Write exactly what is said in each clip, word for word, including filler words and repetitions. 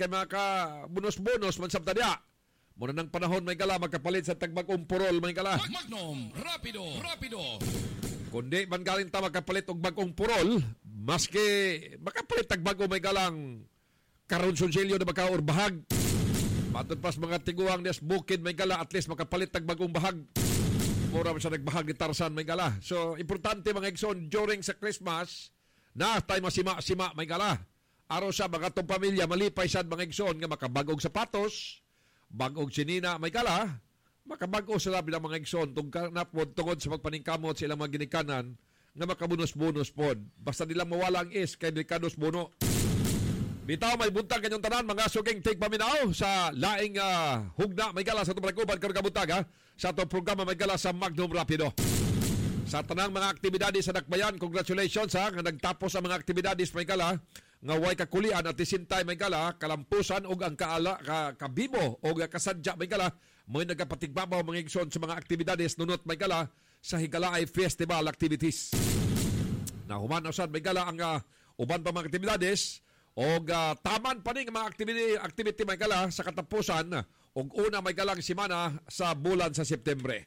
kay mga ka bonus-bonus man sabta dia. Muna ng panahon may gala magkapalit sa tagbagong purol may gala. Magnum, rapido, rapido. Kundi man galing ta magkapalit og bagong purol, maski makapalit tagbago may galang karon sonsilyo na makaurbahag. Matod pas mga tiguang des bukid may gala at least makapalit tagbagong bahag. Mura man sa nagbahag ni Tarzan may gala. So importante mga igsoon during sa Christmas na tayo masima-sima may gala. Araw sa mga tong pamilya malipay sad mga igsoon nga makabagog sapatos, bagog sinina may gala. Makabago sila bilang mga igsoon tungkol napod tungod sa pagpaningkamot sa ilang mga ginikanan nga makabunos-bunos pod. Basta nilang mawala ang is kay delikados buno. Bitaw may buntag kanyang tanan mga suging tigpaminaw sa laing uh, hugna may gala sa itong pagkuban karong kabuntaga sa itong programa may gala sa Magnum Rapido. Sa tanang mga aktibidades sa Dakbayan, congratulations ha nga nagtapos ang mga aktibidades may gala nga way kakulian at isintay may gala kalampusan og ang kaala ka, kabibo og kasadya may gala mo'y nagapatigbabaw mga igsoon sa mga aktibidades nunot may gala sa Higalaay Festival activities. Nahuman usad may gala ang uh, uban pa mga aktibidades og uh, taman pa ning mga activity activity may gala sa katapusan og una may galang semana sa bulan sa Setyembre.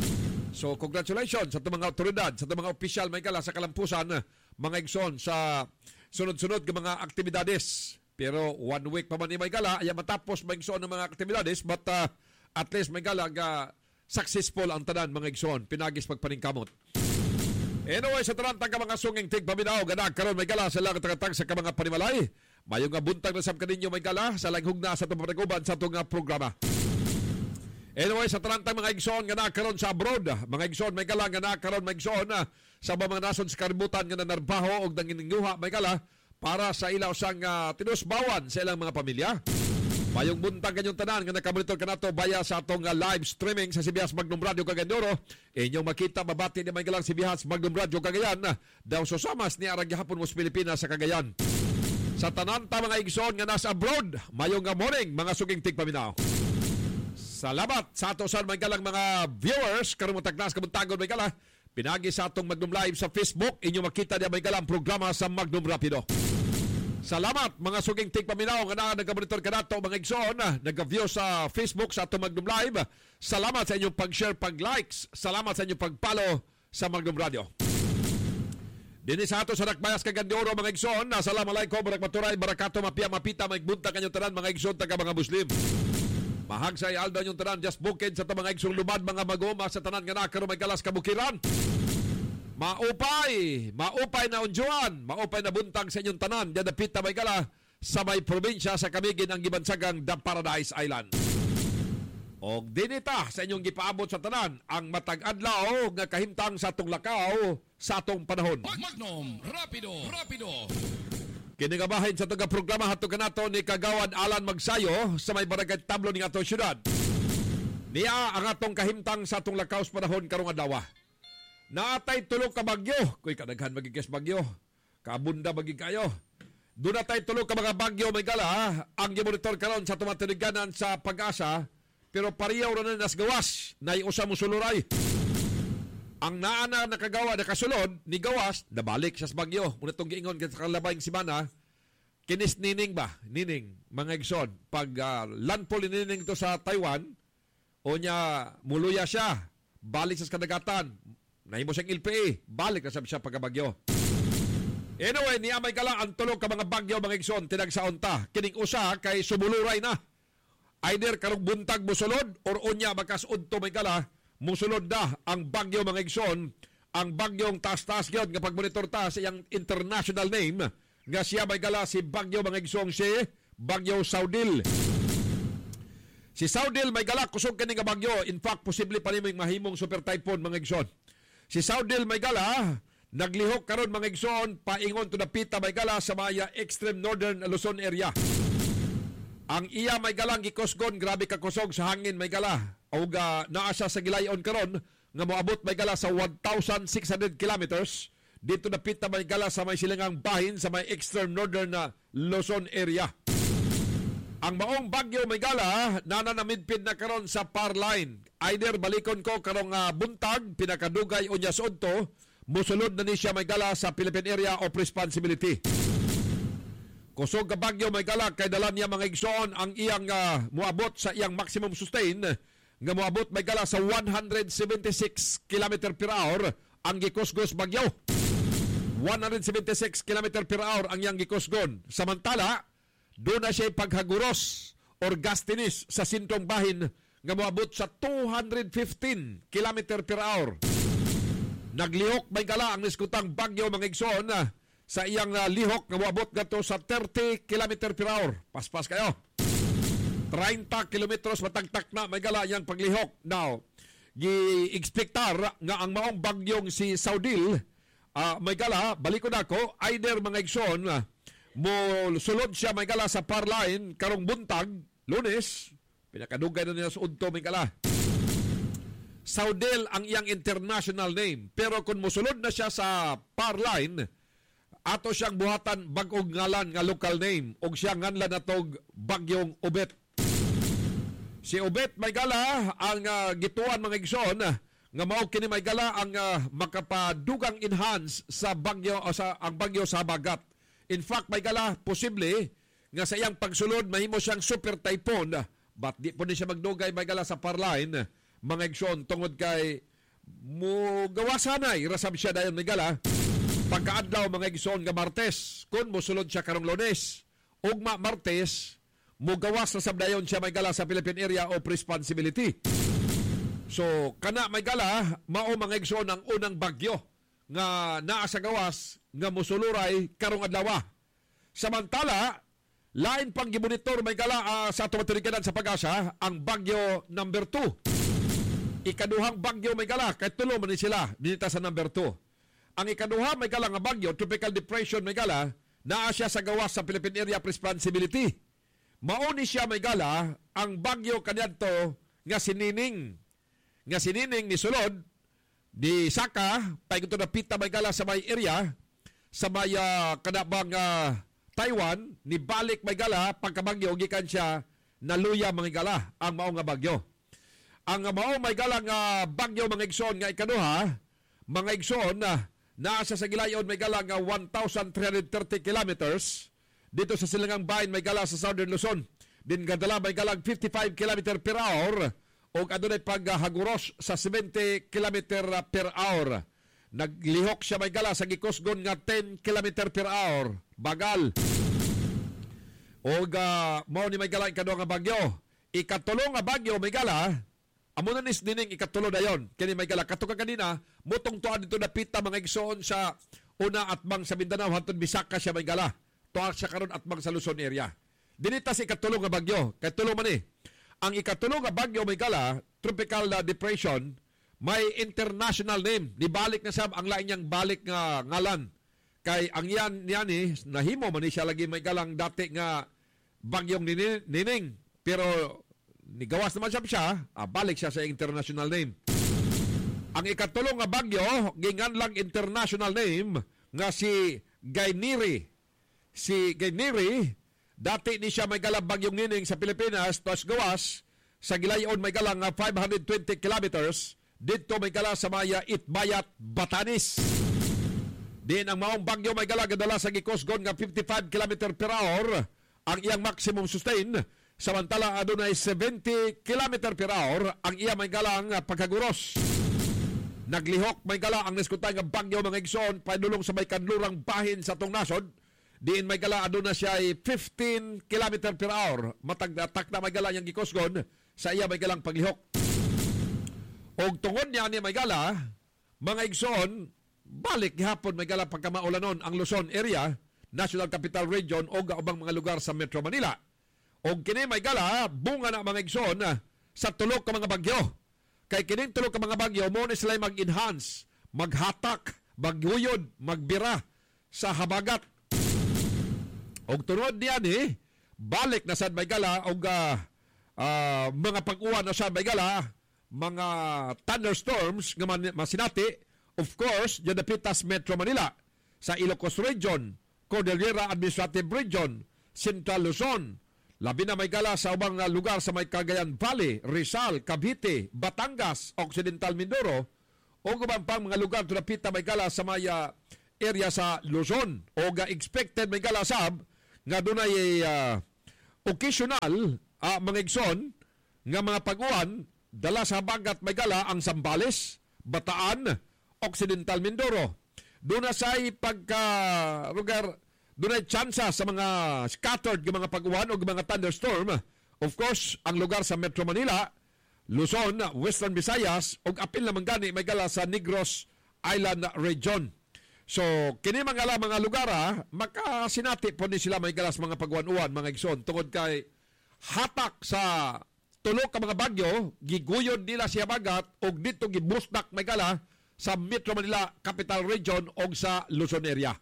So congratulations sa itong mga otoridad, sa itong mga opisyal may gala sa kalampusan mga igsoon sa sunod-sunod ng mga aktibidades. Pero one week pa man ni may gala ay matapos may igsoon ng mga aktibidades but uh, at least may gala uh, successful ang tanan mga igsoon pinagis pagpaningkamot. Anyway, sa tarantang ka mga sunging tigpaminaw ganag karon may gala sa lang tagatag sa mga panimalay. Mayong nga buntag na sab kaninyo may gala sa langhug na sa itong panaguban sa itong programa. Anyway, sa tarantang mga igsoon nga nakaroon sa abroad, mga igsoon may gala nga nakaroon mga igsoon na sa mga nason sa kaributan nga nanarbaho o nangininguha may gala para sa ilaw sang uh, tinusbawan sa ilang mga pamilya. Mayong buntang kanyong tanan nga nakamonitor ka nato baya sa atong uh, live streaming sa C B S Magnum Radio Cagayan. Inyong makita mabati ni may galang C B S Magnum Radio Cagayan uh, daw susamas ni arang gihapon mo sa Pilipinas sa Cagayan. Sa tanan ta mga igsoon nga nasa abroad, mayong nga morning mga suging tigpaminaw. Salamat sa ato sa mga galang mga viewers karong matagnas kabuntagon may gala. Pinagi sa atong Magnum Live sa Facebook, inyo makita niya may galang programa sa Magnum Rapido. Salamat mga suging tigpaminaw nga na nagkamonitor ka nato mga igsoon, nag-view sa Facebook sa atong Magnum Live. Salamat sa inyong pag-share, pag-likes. Salamat sa inyong pag-follow sa Magnum Radio. Dini sa ato sa Dakbayas Cagayan mga igsoon. Assalamualaikum warahmatullahi wabarakatuh. Mapia mapita magbunta kanyang tanan mga igsoon taga mga Muslim. Mahag sa ialdo yung tanan just bukid sa mga igsoon lumad mga magoma sa tanan nga nakaro may galas kabukiran. Maupay, maupay na unjuan, maupay na buntag sa inyong tanan, dadapita may gala sa may probinsya sa kamigin ang gibansagang The Paradise Island. O dinita sa inyong gipaabot sa tanan, ang matag-adlaw nga kahimtang sa atong lakaw sa atong panahon. Magnum, rapido, rapido. Kinigabahin sa itong programa hato kanato ni Kagawad Alan Magsayo sa may barangay Tablo ng atong syudad. Niya ang atong kahimtang sa atong lakaw sa panahon karong adlaw. Naatay tulog ka bagyo. Kuy kadaghan magigis bagyo. Kaabunda magig kayo. Doon natay tulog ka mga bagyo may gala. Ang gimonitor karon sa tumatiniganan sa Pag-asa. Pero pariyaw na nas gawas. Naiusa mo suluray. Ang naana nakagawa na kasulod ni gawas, nabalik siya sa bagyo. Muna itong giingon sa kalabayng simana, kinis nining ba? Nining, mga igsoon. Pag uh, landfall ni nining to sa Taiwan, o niya muluya siya. Balik sa kadagatan. Nahimo siyang L P A, balik na siya pagkabagyo. Anyway, niya may kala ang tulog ka mga bagyo mga igsoon, tinagsaon ta. Kining usa kay sumuluray na. Either karong buntag musulod or unya makasud to may kala, musulod na ang bagyo mga igsoon, ang bagyong taas-taas yun nga pagmonitor ta sa iyang international name nga siya may kala si bagyo mga igsoon si Bagyo Saudil. Si Saudil may kala kusog kini nga bagyo, in fact posible pa nimong mahimong super typhoon mga igsoon. Si Saudil may gala, naglihok karon mga igsoon, paingon to dapita may gala sa maya extreme northern Luzon area. Ang iya may galang gikusgon, grabe ka kusog sa hangin may gala. O uh, naasa sa gilayon karon nga moabot may gala sa one thousand six hundred kilometers. Dito dapita may gala sa may silangang bahin sa may extreme northern na Luzon area. Ang maong bagyo may gala, nananamidpid na karon sa par line. Either balikon ko karong uh, buntag, pinakadugay o niya suodto, musulod na ni siya may gala sa Philippine Area of Responsibility. Kusog ka bagyo may gala kay dala niya mga igsoon ang iyang uh, muabot sa iyang maximum sustain nga muabot may gala sa one hundred seventy-six kilometers per hour ang gikusgos bagyo. one hundred seventy-six kilometers per hour ang iyang gikusgon. Samantala, doon na siya paghaguros or gastinis sa sintong bahin nga moabot sa two hundred fifteen kilometers per hour. Naglihok may gala ang niskutang bagyo mga igsoon sa iyang uh, lihok nga moabot gato sa thirty kilometers per hour. Paspas kayo. thirty kilometers matagtak na may gala iyang paglihok. Now, gi-expectar nga ang maong bagyong si Saudil uh, may gala, balik ko na ko, either mga igsoon uh, mo sulod siya may gala sa Parline karong buntag, Lunes, pinakadugay na niya sa udto may gala. Saudil ang iyang international name. Pero kung musulod na siya sa Parline, ato siyang buhatan bag-og ngalan nga local name og siya nganlan natog bagyong Ubet. Si Ubet may gala ang uh, gituan mga igsoon uh, nga mao kini may gala ang uh, makapadugang enhance sa bagyo o sa ang bagyo sa habagat. In fact may gala posible nga sa iyang pagsulod mahimo siyang super typhoon, but di po ni siya magdugay may gala sa Parline mga igsoon tungod kay mo gawasanay rasab siya dayon may gala pagkaadlaw mga igsoon nga Martes kun mosulod siya karong Lunes ugma Martes mo gawas rasab dayon siya may gala sa Philippine Area of Responsibility. So kana may gala mao mga igsoon ang unang bagyo nga naa sa gawas nga mosuluray karong adlaw. Samantala lain pang gimonitor may gala uh, sa tumatiriganan sa Pag-asa ang bagyo number two. Ikaduhang bagyo may gala kay tulo man ni sila dinita sa number two. Ang ikaduha may gala nga bagyo tropical depression may gala naa siya sa gawas sa Philippine Area of Responsibility. Mao ni siya may gala ang bagyo kaniadto nga sinining nga sinining ni sulod di Saka paiguto na pita may gala sa may area sa may uh, kanabang uh, Taiwan, ni balik may gala, pagkabagyo, gikan siya, naluya mga gala, ang mao nga bagyo. Ang mao may gala nga bagyo mga igsoon nga ikaduha, mga igsoon na nasa sa gilayon may gala nga one thousand three hundred thirty kilometers, dito sa silangang bahin may gala sa Southern Luzon, din gadala may galang fifty-five kilometers per hour, o adunay paghaguros sa seventy kilometers per hour. Naglihok siya may gala sa gikusgon nga ten kilometers per hour. Bagal. O uh, mao ni may gala ikaduha nga bagyo. Ikatulo nga bagyo may gala, amo na nis dining ikatulo dayon. Kini may gala kato ka kanina, mutong tuan dito napita mga igsoon sa una atbang sa Mindanao hangtod Bisaka siya may gala. Tuwa siya karon atbang sa Luzon area. Dinita si ikatulo nga bagyo. Katulo man eh. Ang ikatulo nga bagyo may gala, tropical uh, depression, may international name. Nibalik na sab ang lain niyang balik nga ngalan. Kay ang yan yan eh, nahimo man siya lagi may galang dati nga bagyong nining. Pero nigawas naman siya siya, ah, balik siya sa international name. Ang ikatulong nga bagyo, gingan lang international name nga si Gainiri. Si Gainiri, dati ni siya may galang bagyong nining sa Pilipinas, tos gawas, sa gilayon may galang nga five hundred twenty kilometers, dito may gala sa maya Itbayat, Batanes. Din ang maong bagyo may gala gadala sa gikusgon nga fifty-five kilometers per hour ang iyang maximum sustain. Samantala adunay seventy kilometers per hour ang iya may gala ang pagkaguros. Naglihok may gala ang niskutay nga bagyo mga igsoon padulong sa may kanlurang bahin sa tong nasod. Diin may gala aduna siya ay fifteen kilometers per hour. Matag-atak na may gala yang gikusgon sa iya may galang paglihok. Og tungod niya ni may gala, mga igsoon, balik gihapon may gala pagkamaulanon ang Luzon area, National Capital Region o gaubang mga lugar sa Metro Manila. Og kini may gala, bunga na mga igsoon sa tulok ka mga bagyo. Kay kining tulok ka mga bagyo, mo na sila mag-enhance, maghatak, maghuyod, magbira sa habagat. Og tunod niya ni, balik na sad may gala, og uh, uh, mga pag-uwan na sad may gala, mga thunderstorms nga masinati, of course, dyan napitas Metro Manila, sa Ilocos Region, Cordillera Administrative Region, Central Luzon, labi na may gala sa ubang lugar sa may Cagayan Valley, Rizal, Cavite, Batangas, Occidental Mindoro, o gubang pang mga lugar to napita may gala sa may uh, area sa Luzon, o ga expected may gala sab, nga dunay uh, occasional uh, mga igsoon nga mga pag-uwan dala sa habagat may gala ang Zambales, Bataan, Occidental Mindoro. Doon na say pagka lugar, doon ay tsansa sa mga scattered ng mga pag-uwan o mga thunderstorm. Of course, ang lugar sa Metro Manila, Luzon, Western Visayas, o apil naman gani may gala sa Negros Island Region. So, kini mga mga lugar ha, makasinati po ni sila may gala sa mga pag-uwan-uwan, mga igsoon, tungod kay hatak sa tulo ka mga bagyo, giguyod nila siya bagat o dito gibusnak may gala sa Metro Manila Capital Region o sa Luzon area.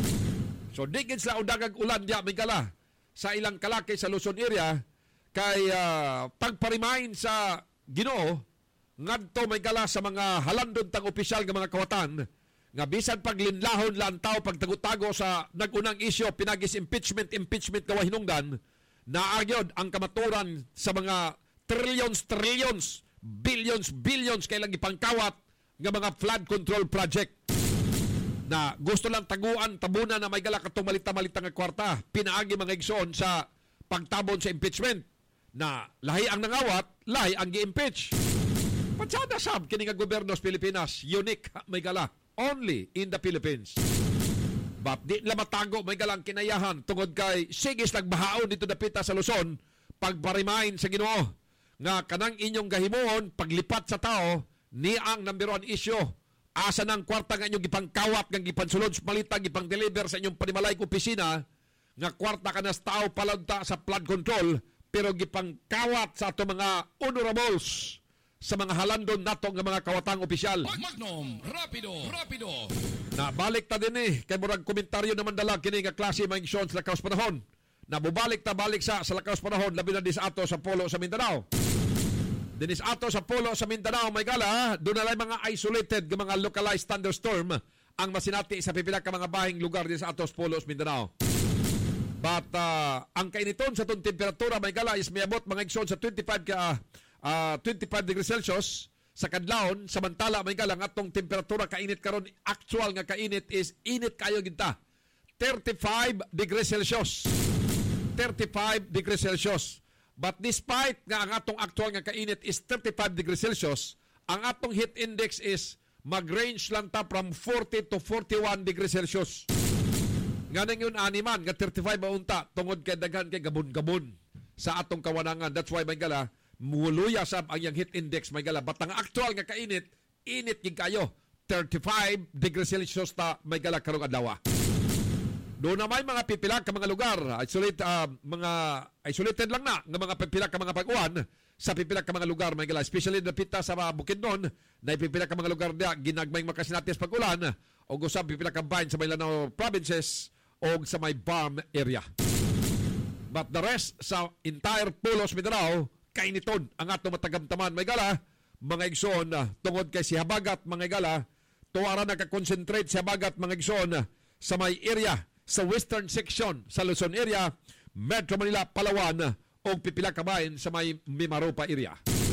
So, digid sila udagag ulan diya may gala sa ilang kalaki sa Luzon area kay uh, pagparimain sa Ginoo ngadto may gala sa mga halandon tang opisyal nga mga kawatan nga bisan paglinlahon lang tao pagtago-tago sa nagunang isyo pinagis impeachment impeachment kawa hinungdan naagyod ang kamaturan sa mga trillions trillions billions billions kailang ipangkawat nga mga flood control project na gusto lang taguan tabunan na may gala katong malita-malita nga kwarta pinaagi mga igsoon sa pagtabon sa impeachment na lahi ang nangawat lahi ang gi-impeach. Pansada sab kini nga gobyerno sa Pilipinas unique may gala only in the Philippines. But di nila matago may galang kinayahan tungod kay sigis nagbahaon dito dapita sa Luzon pagparimain sa Ginoo nga kanang inyong gahimuon paglipat sa tao ni ang number one issue asa ng kwarta nga inyong gipangkawat nga gipansulod sa malita gipang-deliver sa inyong panimalayng opisina nga kwarta ka na sa tao palagta sa flood control pero gipangkawat sa ato mga honorables sa mga halandon nato nga mga kawatang opisyal. Magnum, rapido, rapido. Nabalik ta din eh kay murag komentaryo naman dala kini nga klase mga igsoon sa lakaws panahon. Nabubalik ta balik sa sa lakaws panahon labi na dis ato sa polo sa Mindanao. Dinis ato sa polo sa Mindanao may gala, doon na lang mga isolated, mga localized thunderstorm ang masinati sa pipila ka mga bahing lugar din sa atos polo sa Mindanao. But uh, ang kainiton sa itong temperatura may gala is may abot mga igsoon sa twenty-five ka uh, twenty-five degrees Celsius sa kadlawon, samantala may gala nga itong temperatura kainit karon actual nga kainit is init kayo ginta. thirty-five degrees Celsius. thirty-five degrees Celsius. But despite nga ang atong actual nga kainit is thirty-five degrees Celsius, ang atong heat index is mag-range lang ta from forty to forty-one degrees Celsius. Nga nang yun animan, nga thirty-five maunta, tungod kay daghan kay gabon-gabon sa atong kawanangan. That's why may gala, muluya sab ang yang heat index may gala. But ang actual nga kainit, init gid kayo. thirty-five degrees Celsius ta may gala karong adlaw. Doon na may mga pipila ka mga lugar, isolate, uh, mga isolated lang na ng mga pipila ka mga pag-uwan sa pipila ka mga lugar, may gala. Especially na pita sa mga Bukidnon, na pipila ka mga lugar diya, ginagmay makasinatis pag-ulan, o gusab pipila ka bahin sa may Lanao provinces o sa may Barm area. But the rest sa entire Pulos Mindanao, kainiton ang ato matagamtaman, may gala, mga igsoon, tungod kay si Habagat, mga gala, tuwara nakakonsentrate si Habagat, mga igsoon, sa may area, sa western section sa Luzon area, Metro Manila, Palawan o pipila kabahin sa may Mimaropa area.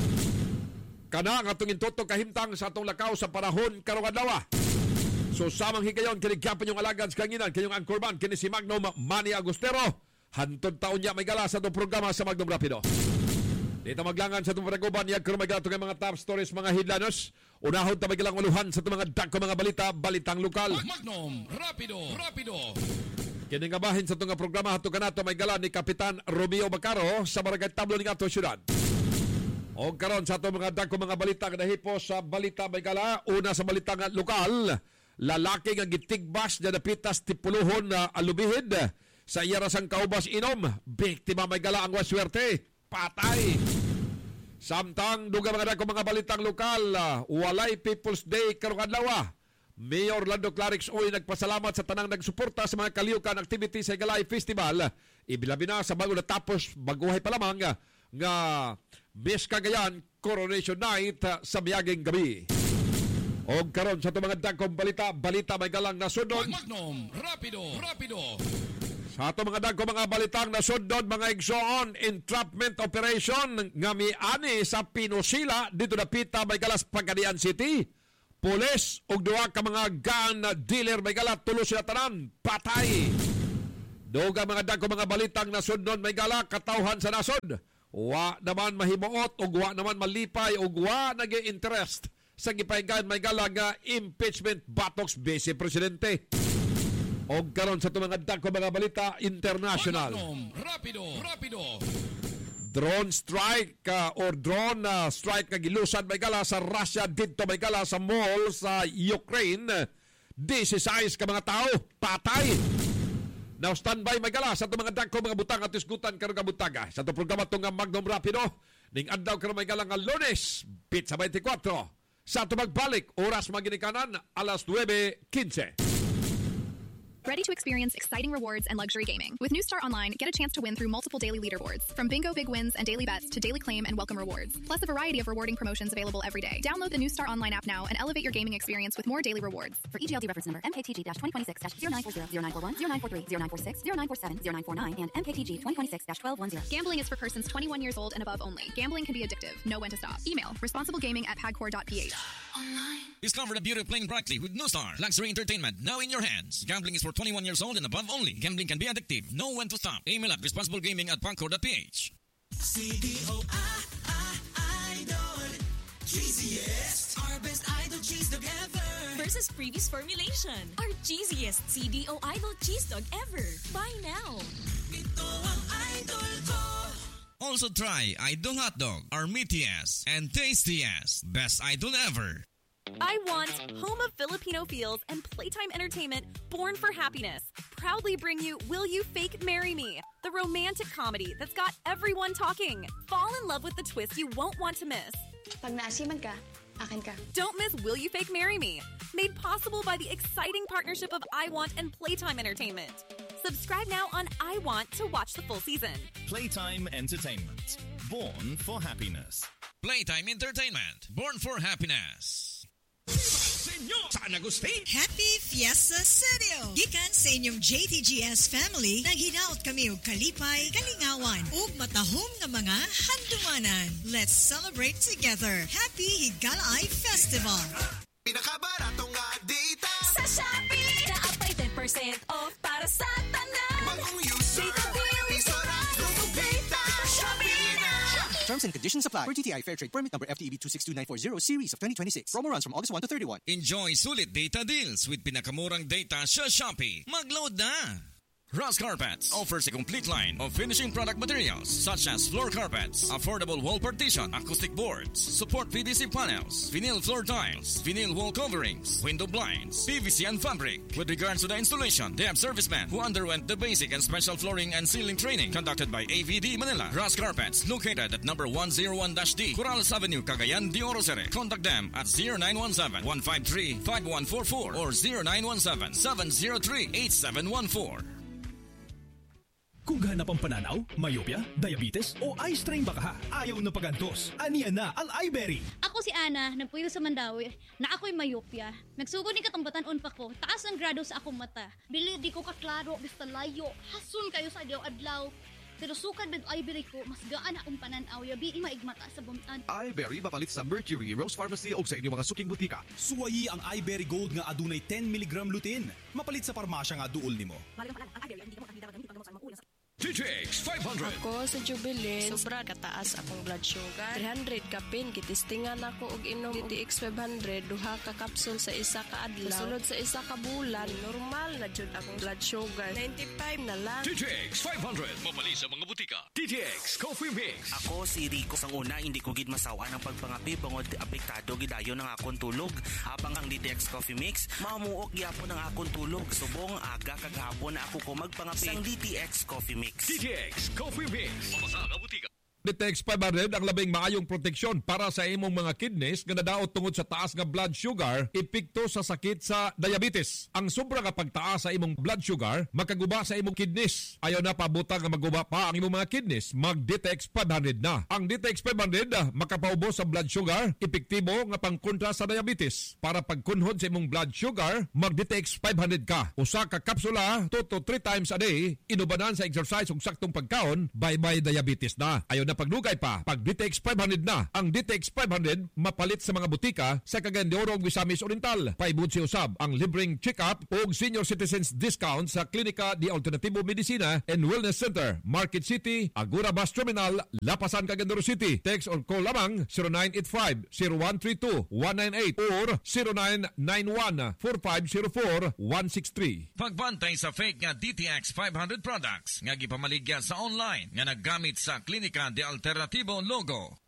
Kana ang atong intoto kahimtang sa atong lakaw sa panahon karong adlaw. So samang higayon kinig-gyapon yung alagad sa kanginan kayong anchorman kini si Magnum Manny Agustero. Hantod taon niya may gala sa itong programa sa Magnum Rapido. Dito maglangan sa itong panaguban niya kung may gala itong mga top stories, mga headliners. Unahon ta may galang uluhan sa itong mga dagko mga balita, balitang lokal. Magnum Rapido, Rapido. Kini nga bahin sa itong programa hato kanato may gala ni Kapitan Romeo Bacaro sa Barangay Tablo ng ato syudad. O karon sa itong mga dagko mga balita kadahipo sa balita may gala. Una sa balita nga lokal, lalaki nga gitigbas na napitas tipuluhon na alubihid sa iyarasang kaubas inom. Biktima may gala ang waswerte. Patay. Samtang duga mga dako mga balitang lokal, walay People's Day karong adlaw. Mayor Lando Clarix Oy nagpasalamat sa tanang nagsuporta sa mga kaliukan activity sa Galay Festival. Ibilabi na sa bago natapos baguhay pa lamang nga Miss Cagayan Coronation Night sa miyaging gabi. O karon sa itong mga dagkong balita, balita may galang nasundon. Magnum Rapido, Rapido. Sa ato mga dagko mga balitang nasundon mga igsoon, entrapment operation nga miani sa Pinusila dito na pita may galas Pagadian City. Pulis og duha ka mga gun dealer may galat tulo sila tanan patay. Duga mga dako mga balitang nasudnon may gala katawhan sa nasod. Wa naman mahimuot o wa naman malipay o wa nag-interest sa gipahigayon may gala nga impeachment batox Vice Presidente. O karon sa itong mga dako mga balita international. Rapido, rapido. Drone strike uh, or drone uh, strike nga gilusan may gala sa Russia dito may gala sa mall sa Ukraine. sixteen ka mga tao patay. Now standby may gala sa itong mga dako mga butang at isgutan karong kabutaga. Sa itong programa itong Magnum Rapido ning adlaw karong may gala nga Lunes Pizza twenty-four. Sa itong magbalik oras maginikanan alas nine fifteen. Ready to experience exciting rewards and luxury gaming? With New Star Online, get a chance to win through multiple daily leaderboards. From bingo big wins and daily bets to daily claim and welcome rewards. Plus a variety of rewarding promotions available every day. Download the New Star Online app now and elevate your gaming experience with more daily rewards. For E G L D reference number M K T G twenty twenty-six zero nine four zero zero nine four one zero nine four three zero nine four six zero nine four seven zero nine four nine and M K T G twenty twenty-six twelve ten. Gambling is for persons twenty-one years old and above only. Gambling can be addictive. Know when to stop. Email responsiblegaming at pagcor dot p h. Discover the beauty of playing brightly with New Star. Luxury entertainment now in your hands. Gambling is for twenty-one years old and above only. Gambling can be addictive. Know when to stop. Email at responsiblegaming at pagcor dot p h. C D O I, I, Idol. Cheesiest. Our best idol cheese dog ever. Versus previous formulation. Our cheesiest C D O Idol cheese dog ever. Buy now. Ito ang idol ko. Also try Idol Hot Dog, our meatiest and tastiest. Best idol ever. I want Home of Filipino Feels and Playtime Entertainment, Born for Happiness. Proudly bring you Will You Fake Marry Me? The romantic comedy that's got everyone talking. Fall in love with the twist you won't want to miss. Pag naasiman ka, akin ka. Don't miss Will You Fake Marry Me? Made possible by the exciting partnership of I Want and Playtime Entertainment. Subscribe now on I Want to watch the full season. Playtime Entertainment. Born for Happiness. Playtime Entertainment, Born for Happiness. San Agustin. Happy Fiesta Studio! Gikan sa inyong J T G S family, naghinaot kami og kalipay, kalingawan, ug matahom nga mga handumanan. Let's celebrate together. Happy Higalay Festival! Pinakabaratong nga data Sa Shopee! Naapay ten percent off para sa tanan. Bagong user. Data deal. Isorado data. Shopee na. Terms and conditions apply. For T T I Fair Trade Permit number F T E B two six two nine four zero series of twenty twenty-six. Promo runs from August first to thirty-first. Enjoy sulit data deals with pinakamurang data sa Shopee. Mag-load na! Ross Carpets offers a complete line of finishing product materials such as floor carpets, affordable wall partition, acoustic boards, support P V C panels, vinyl floor tiles, vinyl wall coverings, window blinds, P V C and fabric. With regards to the installation, they have servicemen who underwent the basic and special flooring and ceiling training conducted by A V D Manila. Ross Carpets, located at number one oh one D, Corrales Avenue, Cagayan de Oro City. Contact them at zero nine one seven, one five three, five one four four or zero nine one seven, seven zero three, eight seven one four. Kung ganap ang pananaw, myopia, diabetes o eye strain baka ha, ayaw na pagantos. Aniya na ang iBerry. Ako si Ana, nagpuyo sa Mandawi, na ako'y myopia. Nagsugod ni katambatan unpa ko, taas ang grado sa akong mata. Bili di ko kaklaro, basta layo, hasun kayo sa adlaw-adlaw. Pero sukad med iBerry ko, mas gaan akong pananaw, yabi maigmata sa bumtan. iBerry mapalit sa Mercury, Rose Pharmacy o sa inyong mga suking butika. Suwayi ang iBerry Gold nga adunay ten milligram lutein. Mapalit sa parmasya nga duol nimo. T T X five hundred. Ako sa Jubilin, sobra kataas akong blood sugar. three hundred kapin, kitistingan ako og inom T T X five hundred, duha ka kapsul sa isa ka adlaw. Sulod sa isa ka bulan, normal na jud akong blood sugar. ninety-five na lang. T T X five hundred. Mapali sa mga butika. T T X Coffee Mix. Ako si Rico. Sang una, hindi ko gid masawa ng pagpangapi bangod apektado gidayon ng akong tulog. Habang ang D T X Coffee Mix, mamuok gyapon ang akong tulog. Subong aga kagahapon na ako ko magpangapi sang D T X Coffee Mix. T T X Coffee Mix. Mamasa ka butika. D T X five hundred ang labing maayong proteksyon para sa imong mga kidneys nga nadaot tungod sa taas nga blood sugar, epekto sa sakit sa diabetes. Ang sobra nga pagtaas sa imong blood sugar makaguba sa imong kidneys. Ayaw na pabuta nga maguba pa ang imong mga kidneys, mag-D T X five hundred na. Ang D T X five hundred makapaubos sa blood sugar, epektibo nga pangkontra sa diabetes. Para pagkunhod sa imong blood sugar, mag-D T X five hundred ka. Usa ka kapsula two to three times a day, inubanan sa exercise ug saktong pagkaon, bye-bye diabetes na. Ayaw na na pagdugay pa, pag D T X five hundred na. Ang D T X five hundred mapalit sa mga butika sa Cagayan de Oro, Misamis Oriental. Paibud si usab ang libreng check-up o senior citizens discount sa Klinika de Alternativo Medicina and Wellness Center, Market City, Agora Bus Terminal, Lapasan, Cagayan de Oro City. Text or call lamang zero nine eight five, zero one three two, one nine eight or zero nine nine one, four five zero four, one six three. Pagbantay sa fake nga D T X five hundred products nga gipamaligya sa online nga naggamit sa Klinika de Alternativo logo.